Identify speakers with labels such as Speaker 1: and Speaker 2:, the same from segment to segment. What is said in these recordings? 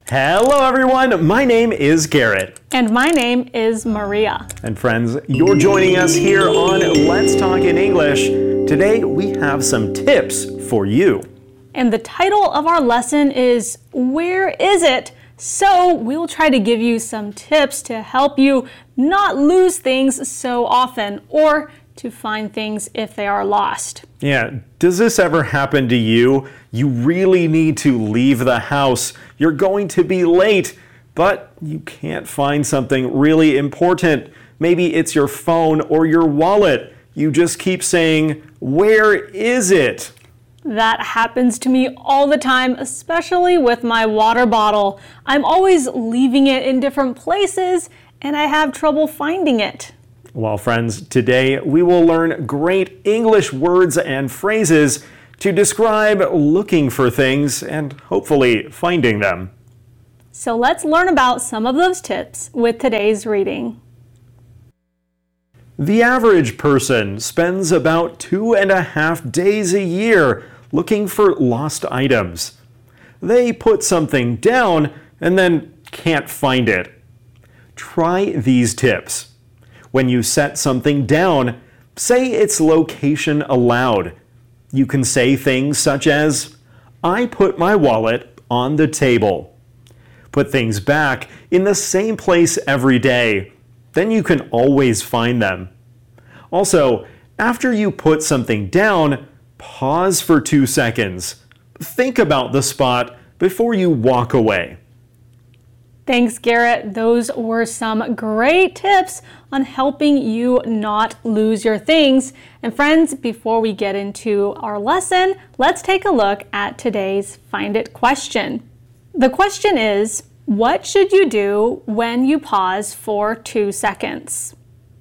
Speaker 1: Hello everyone, my name is Garrett.
Speaker 2: And my name is Maria.
Speaker 1: And friends, you're joining us here on Let's Talk in English. Today we have some tips for you.
Speaker 2: And the title of our lesson is Where is it? So we'll try to give you some tips to help you not lose things so often or to find things if they are lost.
Speaker 1: Yeah, does this ever happen to you? You really need to leave the house. You're going to be late, but you can't find something really important. Maybe it's your phone or your wallet. You just keep saying, "Where is it?"
Speaker 2: That happens to me all the time, especially with my water bottle. I'm always leaving it in different places and I have trouble finding it.
Speaker 1: Well, friends, today we will learn great English words and phrases to describe looking for things and hopefully finding them.
Speaker 2: So let's learn about some of those tips with today's reading.
Speaker 1: The average person spends about 2.5 days a year looking for lost items. They put something down and then can't find it. Try these tips. When you set something down, say its location aloud. You can say things such as, "I put my wallet on the table." Put things back in the same place every day. Then you can always find them. Also, after you put something down, pause for 2 seconds. Think about the spot before you walk away.
Speaker 2: Thanks, Garrett. Those were some great tips on helping you not lose your things. And friends, before we get into our lesson, let's take a look at today's Find It question. The question is, what should you do when you pause for 2 seconds?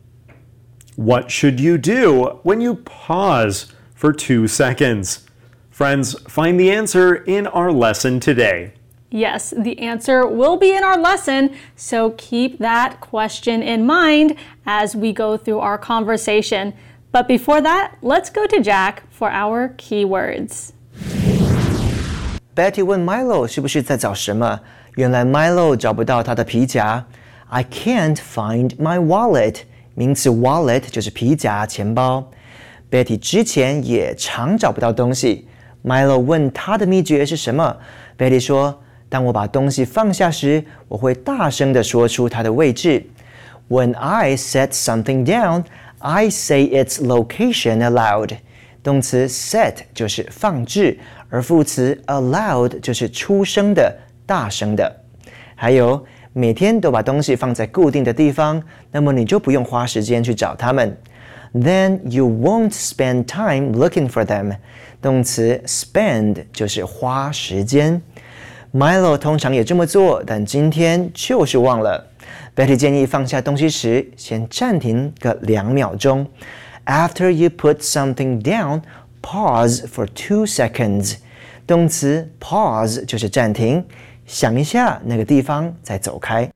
Speaker 1: What should you do when you pause for 2 seconds? Friends, find the answer in our lesson today.
Speaker 2: Yes, the answer will be in our lesson, so keep that question in mind as we go through our conversation. But before that, let's go to Jack for our keywords.
Speaker 3: Betty 问 Milo 是不是在找什么？原来 Milo 找不到他的皮夹。I can't find my wallet. 名词 wallet 就是皮夹、钱包。Betty 之前也常找不到东西。Milo 问他的秘诀是什么？ Betty 说，当我把东西放下时，我会大声地说出它的位置。When I set something down, I say its location aloud. 动词 set 就是放置，而副词 aloud 就是出声的、大声的。还有，每天都把东西放在固定的地方，那么你就不用花时间去找它们。Then you won't spend time looking for them. 动词 spend 就是花时间。Milo 通常也这么做，但今天就是忘了。Betty 建议放下东西时，先暂停个2秒钟。After you put something down, pause for 2 seconds. 动词 pause 就是暂停，想一下那个地方再走开。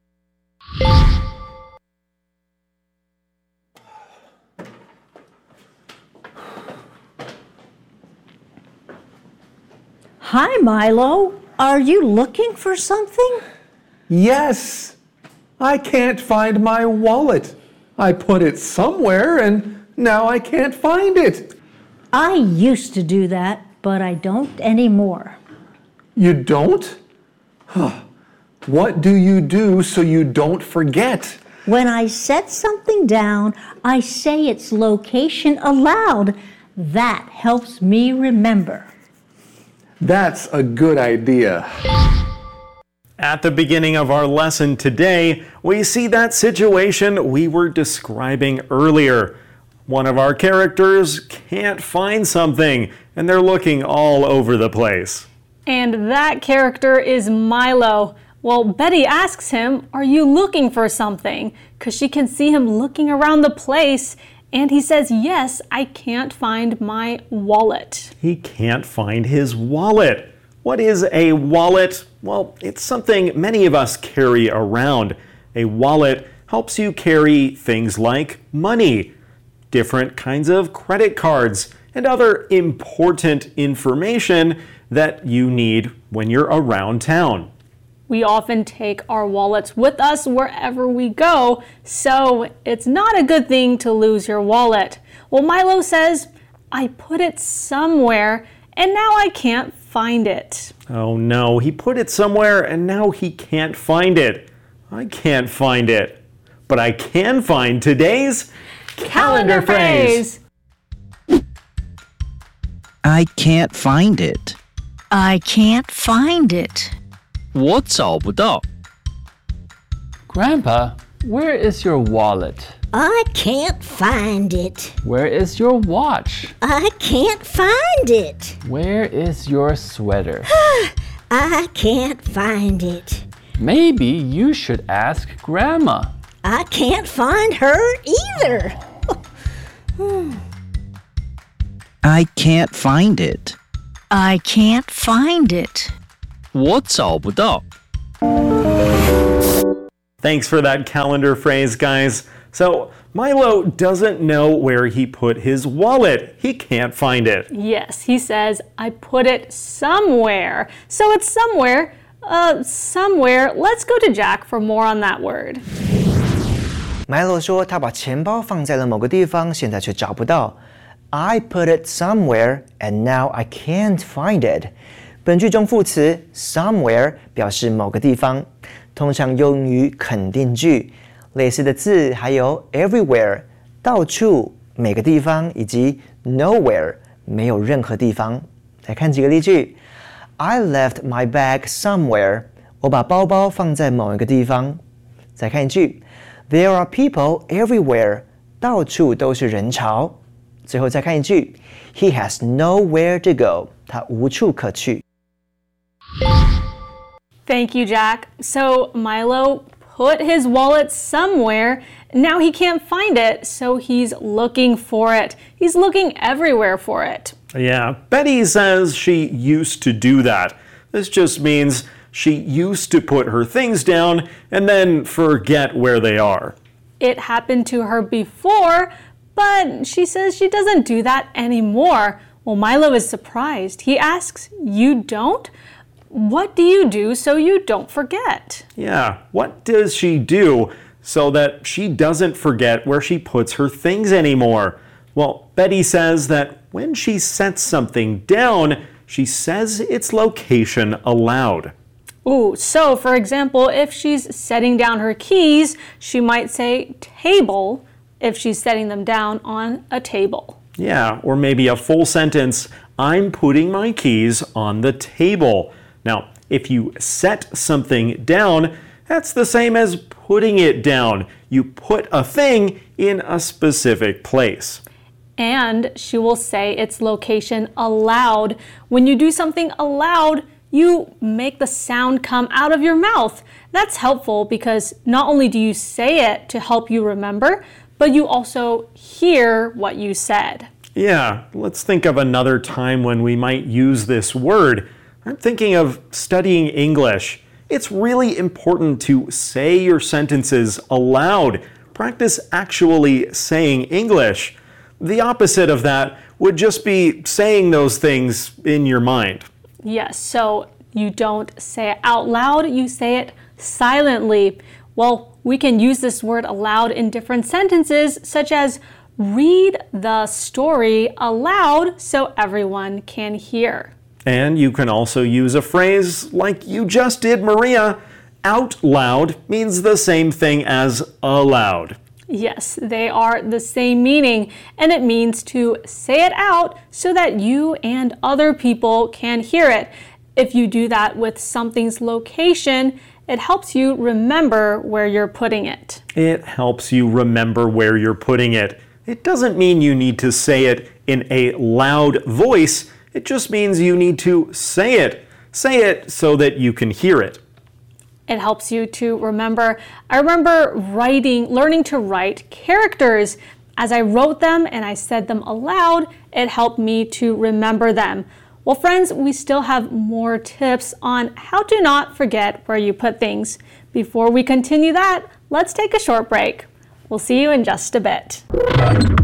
Speaker 4: Hi, Milo. Are you looking for something?
Speaker 5: Yes. I can't find my wallet. I put it somewhere and now I can't find it.
Speaker 4: I used to do that, but I don't anymore.
Speaker 5: You don't? What do you do so you don't forget?
Speaker 4: When I set something down, I say its location aloud. That helps me remember.
Speaker 5: That's a good idea.
Speaker 1: At the beginning of our lesson today, we see that situation we were describing earlier. One of our characters can't find something, and they're looking all over the place.
Speaker 2: And that character is Milo. Well, Betty asks him, "Are you looking for something?" Because she can see him looking around the place. And he says, "Yes, I can't find my wallet."
Speaker 1: He can't find his wallet. What is a wallet? Well, it's something many of us carry around. A wallet helps you carry things like money, different kinds of credit cards, and other important information that you need when you're around town.
Speaker 2: We often take our wallets with us wherever we go, so it's not a good thing to lose your wallet. Well, Milo says, I put it somewhere and now I can't find it.
Speaker 1: Oh no, he put it somewhere and now he can't find it. I can't find it. But I can find today's calendar phrase.
Speaker 6: I can't find it.
Speaker 7: I can't find it.
Speaker 6: 我找不到。
Speaker 8: Grandpa, where is your wallet?
Speaker 4: I can't find it.
Speaker 8: Where is your watch?
Speaker 4: I can't find it.
Speaker 8: Where is your sweater?
Speaker 4: I can't find it.
Speaker 8: Maybe you should ask Grandma.
Speaker 4: I can't find her either.
Speaker 6: I can't find it.
Speaker 7: I can't find it.
Speaker 6: 我找不到。
Speaker 1: Thanks for that calendar phrase, guys. So, Milo doesn't know where he put his wallet. He can't find it.
Speaker 2: Yes, he says, I put it somewhere. So it's somewhere. Somewhere. Let's go to Jack for more on that word.
Speaker 3: Milo 说他把钱包放在了某个地方，现在却找不到。I put it somewhere and now I can't find it. 本句中副词 somewhere 表示某个地方，通常用于肯定句。类似的字还有 everywhere 到处、每个地方，以及 nowhere 没有任何地方。来看几个例句。I left my bag somewhere. 我把包包放在某一个地方。再看一句。There are people everywhere. 到处都是人潮。最后再看一句。He has nowhere to go. 他无处可去。
Speaker 2: Thank you, Jack. So Milo put his wallet somewhere. Now he can't find it, so he's looking for it. He's looking everywhere for it.
Speaker 1: Yeah, Betty says she used to do that. This just means she used to put her things down and then forget where they are.
Speaker 2: It happened to her before, but she says she doesn't do that anymore. Well, Milo is surprised. He asks, "You don't? What do you do so you don't forget?"
Speaker 1: Yeah, what does she do so that she doesn't forget where she puts her things anymore? Well, Betty says that when she sets something down, she says its location aloud.
Speaker 2: Ooh, so for example, if she's setting down her keys, she might say table if she's setting them down on a table.
Speaker 1: Yeah, or maybe a full sentence, I'm putting my keys on the table. Now, if you set something down, that's the same as putting it down. You put a thing in a specific place.
Speaker 2: And she will say its location aloud. When you do something aloud, you make the sound come out of your mouth. That's helpful because not only do you say it to help you remember, but you also hear what you said.
Speaker 1: Yeah, let's think of another time when we might use this word. I'm thinking of studying English. It's really important to say your sentences aloud. Practice actually saying English. The opposite of that would just be saying those things in your mind.
Speaker 2: Yes, so you don't say it out loud, you say it silently. Well, we can use this word aloud in different sentences, such as read the story aloud so everyone can hear.
Speaker 1: And you can also use a phrase like you just did, Maria. Out loud means the same thing as aloud.
Speaker 2: Yes, they are the same meaning, and it means to say it out so that you and other people can hear it. If you do that with something's location, it helps you remember where you're putting it.
Speaker 1: It helps you remember where you're putting it. It doesn't mean you need to say it in a loud voice. It just means you need to say it. Say it so that you can hear it.
Speaker 2: It helps you to remember. I remember learning to write characters. As I wrote them and I said them aloud, it helped me to remember them. Well, friends, we still have more tips on how to not forget where you put things. Before we continue that, let's take a short break. We'll see you in just a bit.